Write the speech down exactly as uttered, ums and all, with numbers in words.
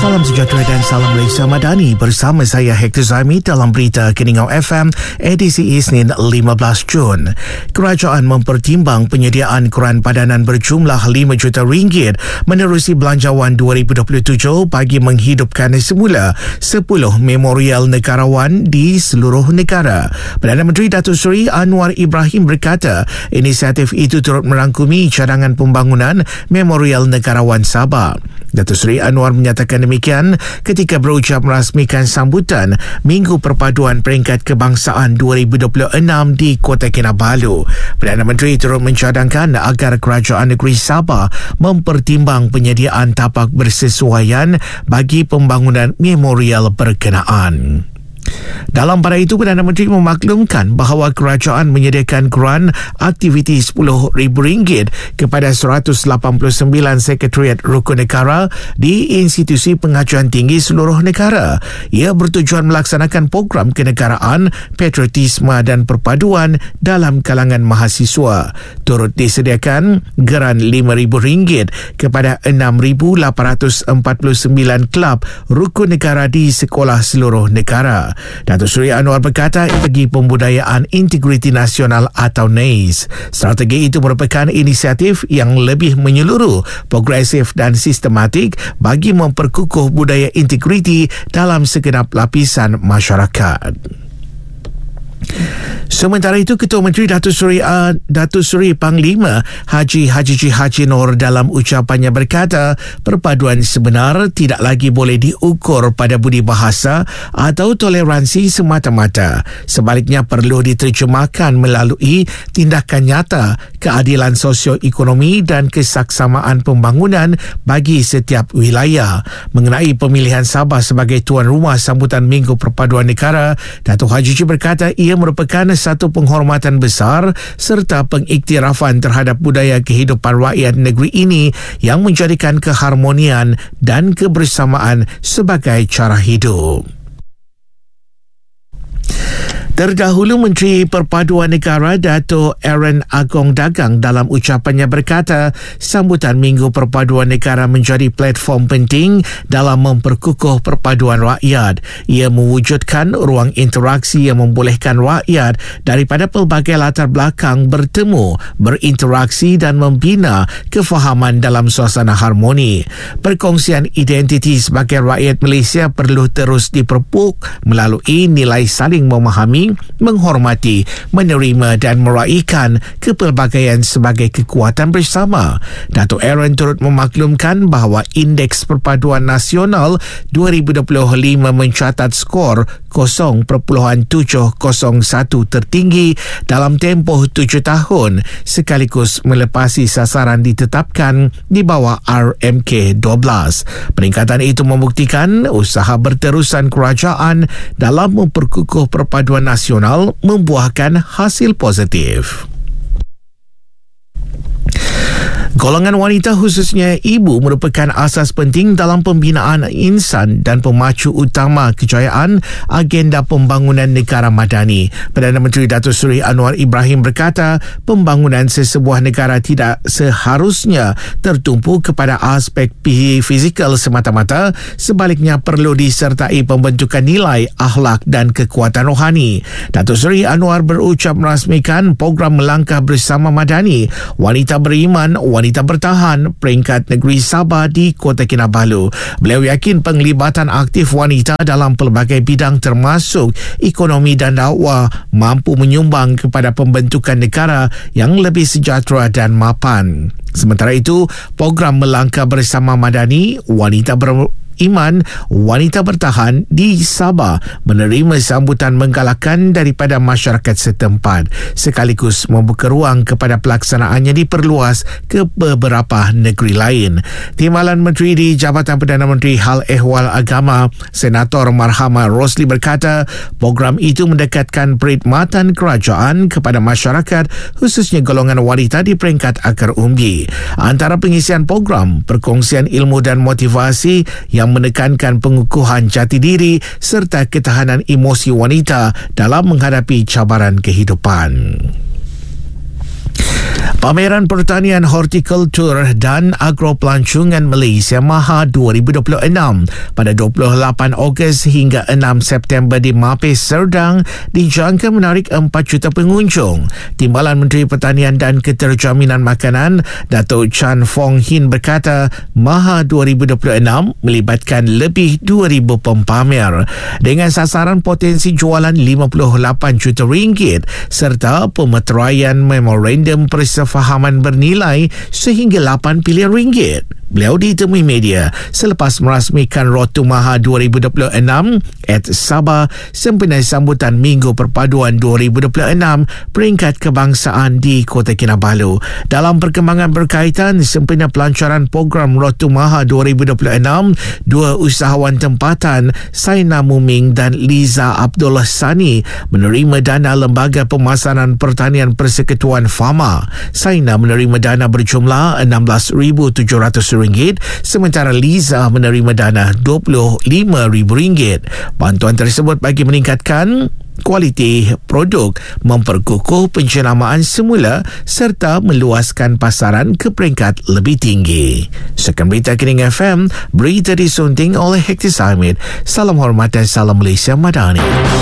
Salam sejahtera dan salam Malaysia Madani bersama saya Hector Zaimi dalam berita Keningau F M edisi Isnin lima belas Jun. Kerajaan mempertimbang penyediaan keruan padanan berjumlah lima juta ringgit menerusi Belanjawan dua ribu dua puluh tujuh bagi menghidupkan semula sepuluh memorial negarawan di seluruh negara. Perdana Menteri Datuk Seri Anwar Ibrahim berkata inisiatif itu turut merangkumi cadangan pembangunan memorial negarawan Sabah. Datuk Seri Anwar menyatakan demikian ketika berucap merasmikan sambutan Minggu Perpaduan Peringkat Kebangsaan dua ribu dua puluh enam di Kota Kinabalu. Perdana Menteri turut mencadangkan agar Kerajaan Negeri Sabah mempertimbang penyediaan tapak bersesuaian bagi pembangunan memorial berkenaan. Dalam pada itu, Perdana Menteri memaklumkan bahawa kerajaan menyediakan keruan aktiviti sepuluh ribu ringgit kepada seratus lapan puluh sembilan sekretariat rukun negara di institusi pengajuan tinggi seluruh negara. Ia bertujuan melaksanakan program kenegaraan, patriotisme dan perpaduan dalam kalangan mahasiswa. Turut disediakan geran lima ribu ringgit kepada enam ribu lapan ratus empat puluh sembilan kelab rukun negara di sekolah seluruh negara. Datuk Seri Anwar berkata bagi pembudayaan integriti nasional atau N A I S. Strategi itu merupakan inisiatif yang lebih menyeluruh, progresif dan sistematik bagi memperkukuh budaya integriti dalam segenap lapisan masyarakat. Sementara itu, Ketua Menteri Datuk Seri uh, Datuk Seri Panglima Haji Haji G. Haji Nur dalam ucapannya berkata perpaduan sebenar tidak lagi boleh diukur pada budi bahasa atau toleransi semata-mata. Sebaliknya perlu diterjemahkan melalui tindakan nyata, keadilan sosio-ekonomi dan kesaksamaan pembangunan bagi setiap wilayah. Mengenai pemilihan Sabah sebagai tuan rumah sambutan Minggu Perpaduan Negara, Datuk Haji G. berkata ia merupakan satu penghormatan besar serta pengiktirafan terhadap budaya kehidupan rakyat negeri ini yang menjadikan keharmonian dan kebersamaan sebagai cara hidup. Terdahulu, Menteri Perpaduan Negara Dato' Aaron Agong Dagang dalam ucapannya berkata sambutan Minggu Perpaduan Negara menjadi platform penting dalam memperkukuh perpaduan rakyat. Ia mewujudkan ruang interaksi yang membolehkan rakyat daripada pelbagai latar belakang bertemu, berinteraksi dan membina kefahaman dalam suasana harmoni. Perkongsian identiti sebagai rakyat Malaysia perlu terus dipupuk melalui nilai saling memahami, menghormati, menerima dan meraihkan kepelbagaian sebagai kekuatan bersama. Datuk Aaron turut memaklumkan bahawa Indeks Perpaduan Nasional dua ribu dua puluh lima mencatat skor kosong perpuluhan tujuh kosong satu tertinggi dalam tempoh tujuh tahun sekaligus melepasi sasaran ditetapkan di bawah R M K dua belas. Peningkatan itu membuktikan usaha berterusan kerajaan dalam memperkukuh perpaduan nasional membuahkan hasil positif. Golongan wanita khususnya ibu merupakan asas penting dalam pembinaan insan dan pemacu utama kejayaan agenda pembangunan negara madani. Perdana Menteri Datuk Seri Anwar Ibrahim berkata pembangunan sesebuah negara tidak seharusnya tertumpu kepada aspek fizikal semata-mata, sebaliknya perlu disertai pembentukan nilai, akhlak dan kekuatan rohani. Datuk Seri Anwar berucap merasmikan program melangkah bersama madani Wanita Beriman, Wanita Bertahan peringkat negeri Sabah di Kota Kinabalu. Beliau yakin penglibatan aktif wanita dalam pelbagai bidang termasuk ekonomi dan dakwah mampu menyumbang kepada pembentukan negara yang lebih sejahtera dan mapan. Sementara itu, program melangkah bersama madani Wanita Ber Iman, Wanita Bertahan di Sabah menerima sambutan menggalakkan daripada masyarakat setempat sekaligus membuka ruang kepada pelaksanaannya diperluas ke beberapa negeri lain. Timbalan Menteri di Jabatan Perdana Menteri Hal Ehwal Agama, Senator Marhama Rosli berkata program itu mendekatkan perkhidmatan kerajaan kepada masyarakat khususnya golongan wanita di peringkat akar umbi. Antara pengisian program, perkongsian ilmu dan motivasi yang menekankan pengukuhan jati diri serta ketahanan emosi wanita dalam menghadapi cabaran kehidupan. Pameran Pertanian Hortikultur dan Agropelancongan Malaysia MAHA dua ribu dua puluh enam pada dua puluh lapan Ogos hingga enam September di Mapis Serdang dijangka menarik empat juta pengunjung. Timbalan Menteri Pertanian dan Keterjaminan Makanan Datuk Chan Fong Hin berkata MAHA dua ribu dua puluh enam melibatkan lebih dua ribu pempamer dengan sasaran potensi jualan lima puluh lapan juta ringgit serta pemeteraian memorandum persefahaman bernilai sehingga lapan bilion ringgit. Beliau ditemui media selepas merasmikan Rotu MAHA dua ribu dua puluh enam at Sabah sempena sambutan Minggu Perpaduan dua ribu dua puluh enam peringkat kebangsaan di Kota Kinabalu. Dalam perkembangan berkaitan sempena pelancaran program Rotu MAHA dua ribu dua puluh enam, dua usahawan tempatan Saina Muming dan Liza Abdullah Sani menerima dana Lembaga Pemasaran Pertanian Persekutuan Fama. Saina menerima dana berjumlah enam belas ribu tujuh ratus ringgit sementara Liza menerima dana dua puluh lima ribu ringgit. Bantuan tersebut bagi meningkatkan kualiti produk, memperkukuh penjenamaan semula serta meluaskan pasaran ke peringkat lebih tinggi. Sekian berita Kening F M, berita disunting oleh Hektis Hamid. Salam hormat dan salam Malaysia Madani.